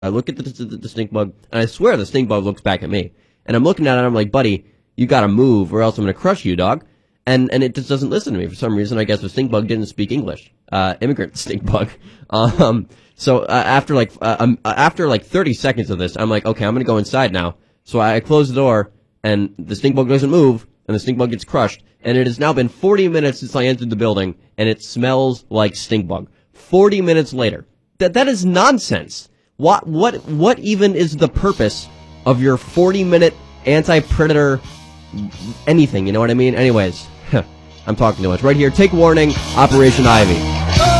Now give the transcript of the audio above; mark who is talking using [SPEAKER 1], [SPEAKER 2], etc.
[SPEAKER 1] I look at the stink bug, and I swear the stink bug looks back at me. And I'm looking at it, and I'm like, buddy, you gotta move, or else I'm gonna crush you, dog. And it just doesn't listen to me for some reason. I guess the stink bug didn't speak English. Immigrant stink bug. So after like 30 seconds of this, I'm like, okay, I'm gonna go inside now. So I close the door, and the stink bug doesn't move, and the stink bug gets crushed. And it has now been 40 minutes since I entered the building, and it smells like stink bug. 40 minutes later. That is nonsense. What even is the purpose of your 40-minute anti-predator anything, you know what I mean? Anyways, I'm talking too much. Right here, take warning, Operation Ivy.